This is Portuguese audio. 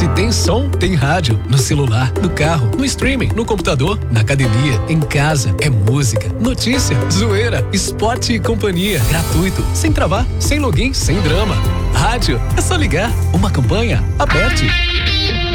Se tem som, tem rádio. No celular, no carro, no streaming, no computador, na academia, em casa. É música, notícia, zoeira, esporte e companhia. Gratuito, sem travar, sem login, sem drama. Rádio, é só ligar. Uma campanha, Aberte.